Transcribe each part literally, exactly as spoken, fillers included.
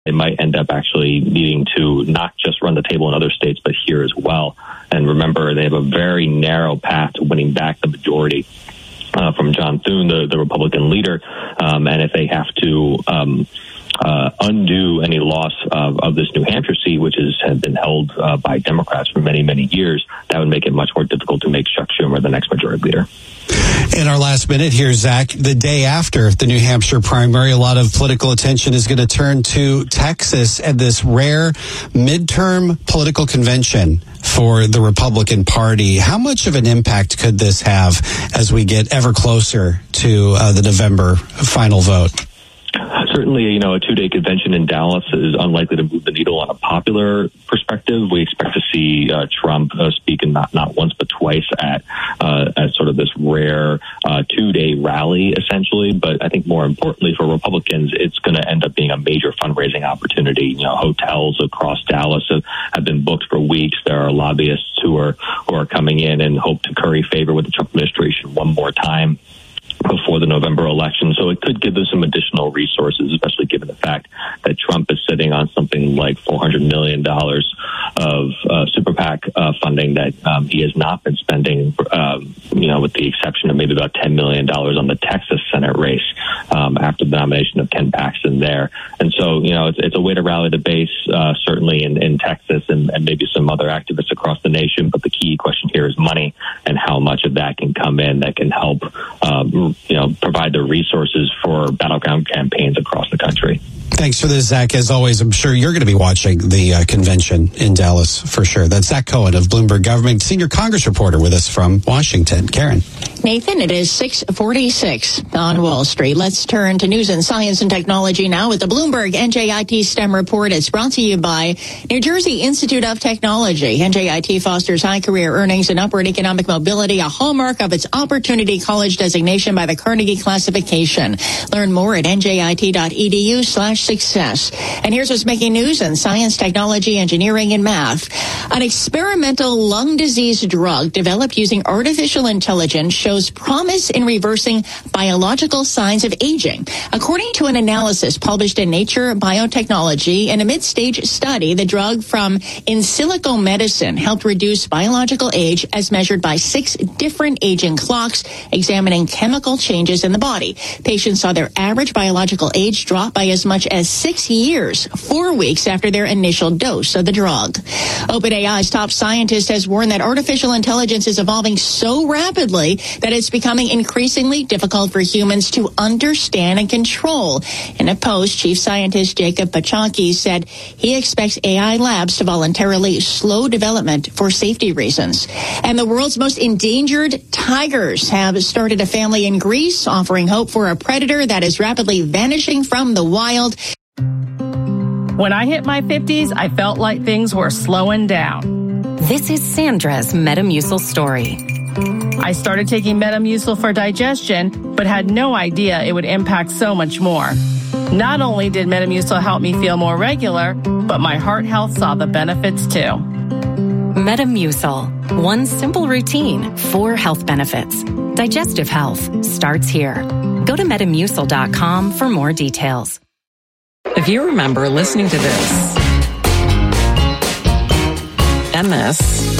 they might end up actually needing to not just run the table in other states, but here as well. And remember, they have a very narrow path to winning back the majority uh, from John Thune, the, the Republican leader. Um, and if they have to um, uh, undo any loss of, of this New Hampshire seat, which is, has been held uh, by Democrats for many, many years, that would make it much more difficult to make Chuck Schumer the next majority leader. In our last minute here, Zach, the day after the New Hampshire primary, a lot of political attention is going to turn to Texas and this rare midterm political convention for the Republican Party. How much of an impact could this have as we get ever closer to uh, the November final vote? Certainly, you know, a two-day convention in Dallas is unlikely to move the needle on a popular perspective. We expect to see uh, Trump uh, speak in not, not once but twice at uh, at sort of this rare uh, two-day rally, essentially. But I think more importantly for Republicans, it's going to end up being a major fundraising opportunity. You know, hotels across Dallas have, have been booked for weeks. There are lobbyists who are who are coming in and hope to curry favor with the Trump administration one more time before the November election. So it could give them some additional resources, especially given the fact that Trump is sitting on something like four hundred million dollars of uh, super PAC uh, funding that um, he has not been spending, um, you know, with the exception of maybe about ten million dollars on the Texas Senate race um, after the nomination of Ken Paxton there. And so, you know, it's, it's a way to rally the base, uh, certainly in, in Texas and, and maybe some other activists across the nation. But the key question here is money and how much of that can come in that can help um, you know, provide the resources for battleground campaigns across the country. Thanks for this, Zach. As always, I'm sure you're going to be watching the uh, convention in Dallas for sure. That's Zach Cohen of Bloomberg Government, senior Congress reporter with us from Washington. Karen. Nathan, it is six forty-six on Wall Street. Let's turn to news and science and technology now with the Bloomberg N J I T STEM report. It's brought to you by New Jersey Institute of Technology. N J I T fosters high career earnings and upward economic mobility, a hallmark of its Opportunity College designation by the Carnegie Classification. Learn more at njit.edu slash success. And here's what's making news in science, technology, engineering, and math. An experimental lung disease drug developed using artificial intelligence shows promise in reversing biological signs of aging. According to an analysis published in Nature Biotechnology, in a mid-stage study, the drug from In Silico Medicine helped reduce biological age as measured by six different aging clocks, examining chemical changes in the body. Patients saw their average biological age drop by as much as six years, four weeks after their initial dose of the drug. OpenAI's top scientist has warned that artificial intelligence is evolving so rapidly that it's becoming increasingly difficult for humans to understand and control. In a post, Chief Scientist Jacob Pachaki said he expects A I labs to voluntarily slow development for safety reasons. And the world's most endangered tigers have started a family in Greece, offering hope for a predator that is rapidly vanishing from the wild. When I hit my fifties, I felt like things were slowing down. This is Sandra's Metamucil story. I started taking Metamucil for digestion, but had no idea it would impact so much more. Not only did Metamucil help me feel more regular, but my heart health saw the benefits too. Metamucil. One simple routine, four health benefits. Digestive health starts here. Go to metamucil dot com for more details. If you remember listening to this, and this,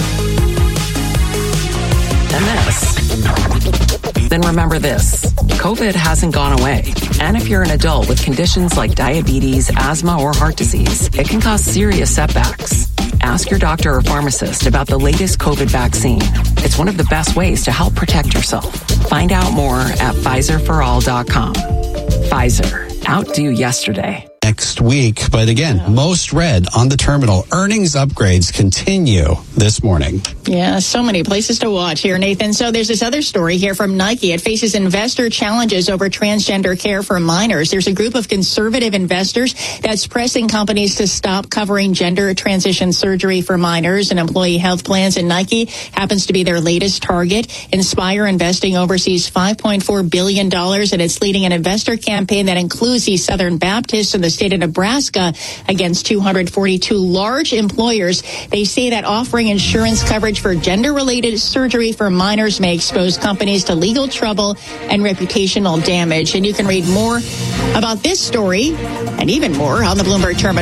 and this, then remember this. COVID hasn't gone away. And if you're an adult with conditions like diabetes, asthma, or heart disease, it can cause serious setbacks. Ask your doctor or pharmacist about the latest COVID vaccine. It's one of the best ways to help protect yourself. Find out more at Pfizer for all dot com. Pfizer. Outdo yesterday. Next week, but again, yeah. Most read on the terminal. Earnings upgrades continue this morning. Yeah, so many places to watch here, Nathan. So there's this other story here from Nike. It faces investor challenges over transgender care for minors. There's a group of conservative investors that's pressing companies to stop covering gender transition surgery for minors and employee health plans, and Nike happens to be their latest target. Inspire Investing oversees five point four billion dollars, and it's leading an investor campaign that includes the Southern Baptist and the state state of Nebraska against two hundred forty-two large employers. They say that offering insurance coverage for gender-related surgery for minors may expose companies to legal trouble and reputational damage. And you can read more about this story and even more on the Bloomberg Terminal.